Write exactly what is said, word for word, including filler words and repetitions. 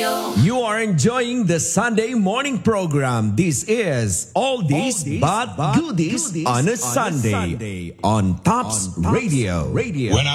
You are enjoying the Sunday morning program. This is All This But Goodies on a Sunday on Tops Radio. When